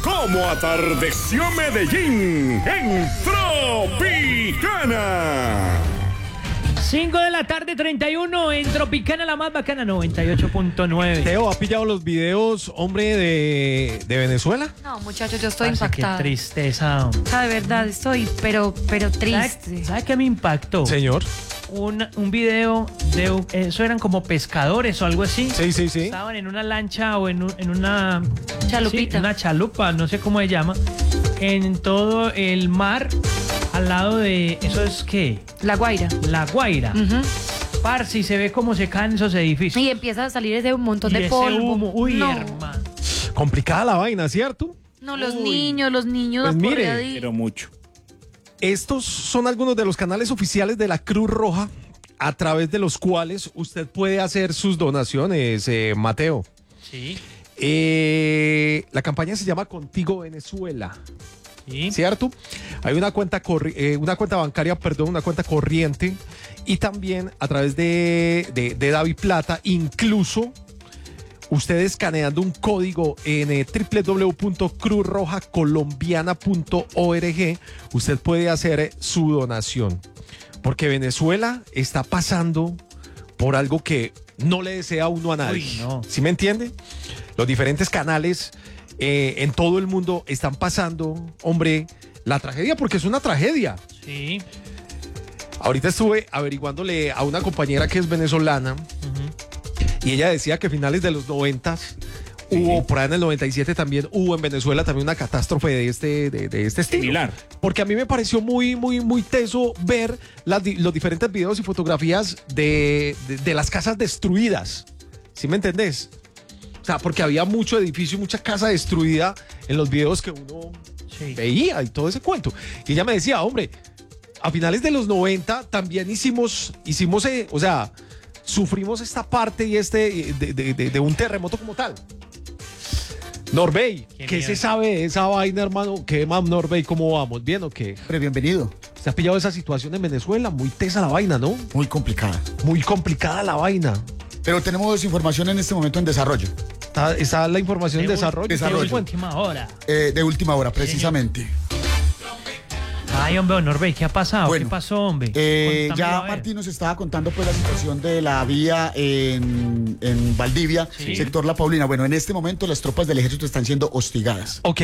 cómo atardeció Medellín en Tropicana. 5 de la tarde, 31 en Tropicana, la más bacana, 98.9. Teo, ¿ha pillado los videos, hombre, de Venezuela? No, muchachos, yo estoy Parce, impactada. Qué tristeza. O sea, de verdad, estoy, pero triste. ¿Sabe qué me impactó? Señor. Un video de, eso eran como pescadores o algo así. Sí. Estaban en una lancha o en una Chalupita. sí, una chalupa, no sé cómo se llama, en todo el mar, al lado de, ¿eso es qué? La Guaira. La Guaira. Ujú. Parce, y se ve cómo se caen esos edificios. Y empieza a salir ese montón Y de ese polvo. humo. Uy, no, hermano. Complicada la vaina, ¿cierto? no, los Uy. niños Pues mire, aporreaditos. Pero mucho. Estos son algunos de los canales oficiales de la Cruz Roja a través de los cuales usted puede hacer sus donaciones, Mateo. Sí. La campaña se llama Contigo Venezuela, Sí. ¿cierto? Hay una cuenta bancaria, una cuenta corriente, y también a través de Davi Plata, incluso usted escaneando un código en www.cruzrojacolombiana.org, usted puede hacer su donación. Porque Venezuela está pasando por algo que no le desea uno a nadie. Uy, no. ¿Sí me entiende? Los diferentes canales en todo el mundo están pasando, hombre, la tragedia, porque es una tragedia. Sí. Ahorita estuve averiguándole a una compañera que es venezolana, y ella decía que a finales de los 90 hubo, por ahí en el 97 también hubo en Venezuela también una catástrofe de este estilo. Similar. Porque a mí me pareció muy teso ver los diferentes videos y fotografías de las casas destruidas. ¿Sí me entendés? O sea, porque había mucho edificio y mucha casa destruida en los videos que uno Sí. veía y todo ese cuento. Y ella me decía, hombre, a finales de los 90 también hicimos o sea, sufrimos esta parte y de un terremoto como tal. Norbey, Qué ¿qué miedo. se sabe de esa vaina, hermano? ¿Qué más, Norbey? ¿Cómo vamos? ¿Bien o qué? Hombre, bienvenido. ¿Se ha pillado esa situación en Venezuela? Muy tesa la vaina, ¿no? Muy complicada. Muy complicada la vaina. Pero tenemos información en este momento en desarrollo. Está la información en desarrollo. Desarrollo. De última hora. De última hora, precisamente. Ay, hombre, Norbey, ¿qué ha pasado? Bueno, ¿Qué pasó, hombre? Contámelo, Ya a ver. Martín nos estaba contando pues la situación de la vía en Valdivia, Sí. sector La Paulina. Bueno, en este momento las tropas del ejército están siendo hostigadas. Ok.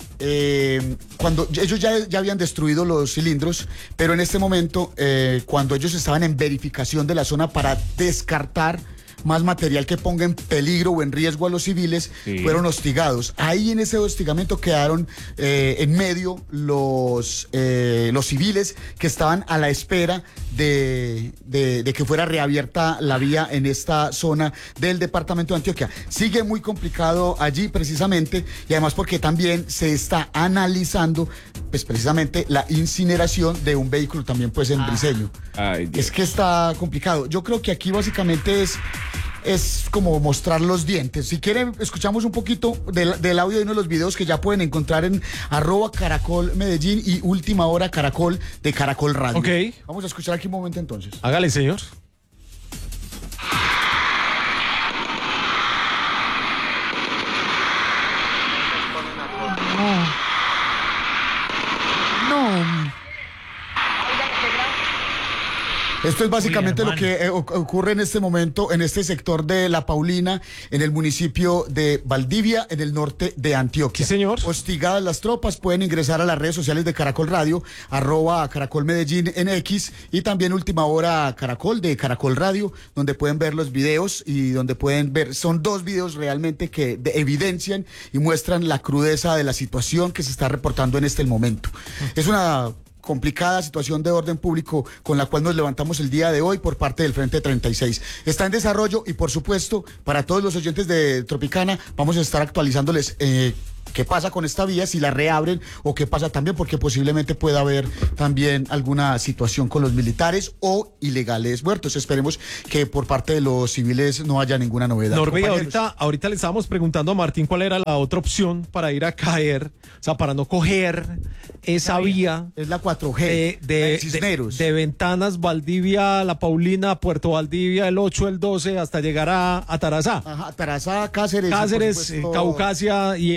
Cuando ellos ya habían destruido los cilindros, pero en este momento, cuando ellos estaban en verificación de la zona para descartar más material que ponga en peligro o en riesgo a los civiles, Sí. fueron hostigados. Ahí en ese hostigamiento quedaron en medio los civiles que estaban a la espera de que fuera reabierta la vía en esta zona del departamento de Antioquia. Sigue muy complicado allí precisamente, y además porque también se está analizando pues precisamente la incineración de un vehículo también pues en Briseño. Ay, Dios. Es que está complicado. Yo creo que aquí básicamente es como mostrar los dientes. Si quieren, escuchamos un poquito del audio de uno de los videos que ya pueden encontrar en @Caracol Medellín y Última Hora Caracol de Caracol Radio. Ok. Vamos a escuchar aquí un momento entonces. Hágale, señor. No. Esto es básicamente Uy, lo que ocurre en este momento en este sector de La Paulina, en el municipio de Valdivia, en el norte de Antioquia. Sí, señor. Hostigadas las tropas, pueden ingresar a las redes sociales de Caracol Radio, @Caracol Medellín en X, y también Última Hora Caracol de Caracol Radio, donde pueden ver los videos y donde pueden ver, son dos videos realmente que evidencian y muestran la crudeza de la situación que se está reportando en este momento. Es una complicada situación de orden público con la cual nos levantamos el día de hoy por parte del Frente 36. Está en desarrollo y, por supuesto, para todos los oyentes de Tropicana, vamos a estar actualizándoles qué pasa con esta vía, si la reabren o qué pasa también, porque posiblemente pueda haber también alguna situación con los militares o ilegales muertos. Esperemos que por parte de los civiles no haya ninguna novedad. Norbey, Compañeros. ahorita le estábamos preguntando a Martín cuál era la otra opción para ir a caer, o sea, para no coger esa vía Es la 4G de Cisneros. de Ventanas, Valdivia, La Paulina, Puerto Valdivia, el 8, el 12, hasta llegar a Tarazá. Ajá, Tarazá, Cáceres. Cáceres, por supuesto, Caucasia, y de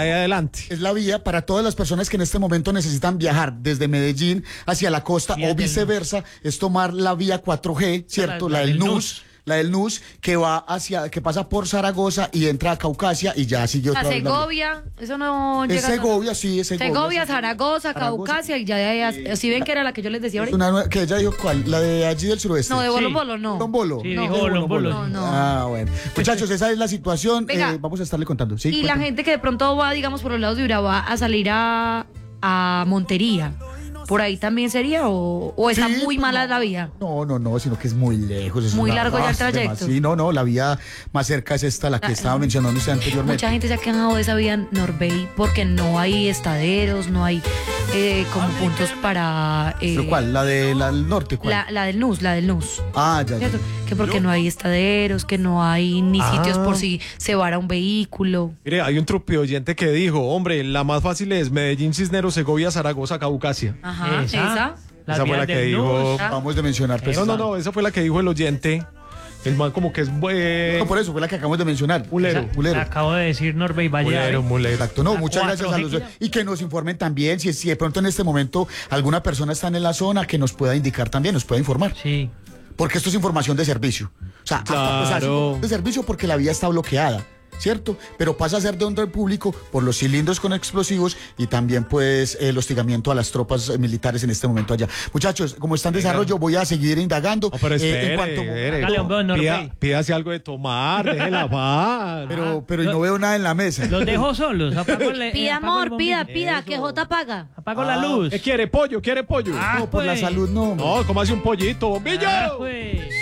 ahí adelante. Es la vía para todas las personas que en este momento necesitan viajar desde Medellín hacia la costa Vía o del viceversa, es tomar la vía 4G, ¿cierto? La La del del NUS. La del NUS que pasa por Zaragoza y entra a Caucasia y ya sigue A otra vez la vía. Segovia, eso no Es llega. Segovia, sí, es Segovia. Segovia, Zaragoza, Caucasia y ya de ahí. Si ven que era la que yo les decía Es ahorita. que ella dijo cuál, la de allí del suroeste. No, de Bolo Sí. Bolo, no. Bolo. Sí, No. dijo Bolo Bolo. No, no. Ah, bueno. Muchachos, esa es la situación. Venga. Vamos a estarle contando. Sí, Y la cuéntame. gente que de pronto va, digamos, por los lados de Urabá a salir a Montería, ¿por ahí también sería o está Sí, muy pues mala no. la vía? No, sino que es muy lejos. Es Muy una- largo ya el es trayecto. Sí, no, la vía más cerca es esta, la que estaba mencionando usted anteriormente. Mucha gente se ha quejado de esa vía en Norbey porque no hay estaderos, no hay como puntos para... ¿Pero cuál? ¿La del norte? ¿Cuál? La del NUS. Ah, ya. ¿Cierto? Que porque no hay estaderos, que no hay ni sitios por si se vara un vehículo. Mire, hay un trupe oyente que dijo, hombre, la más fácil es Medellín, Cisneros, Segovia, Zaragoza, Caucasia. Ajá, esa. Las Esa fue vías la que del dijo- NUS. Vamos de mencionar. Pero No, esa fue la que dijo el oyente. El man como que es No, por eso fue la que acabamos de mencionar. Mulero. Mulero. Acabo de decir Norbey Valle. mulero. Exacto, no, muchas cuatro gracias a los dos. G. Y que nos informen también, si de pronto en este momento alguna persona está en la zona, que nos pueda indicar también, nos pueda informar. Sí. Porque esto es información de servicio. O sea, Claro. es información de servicio porque la vía está bloqueada, ¿cierto? Pero pasa a ser de orden público por los cilindros con explosivos y también pues el hostigamiento a las tropas militares en este momento allá. Muchachos, como está en desarrollo, voy a seguir indagando. No, pero espere, Hágale un beso, Norbey. pídase algo de tomar, déjela paz. Pero no veo nada en la mesa. Los dejo solos. Pida amor, pida, que J paga. Apago la luz. ¿Qué quiere pollo? ¿Quiere pollo? Ah, No, por la pues. salud no. No, ¿cómo hace un pollito, bombillo? Ah, pues.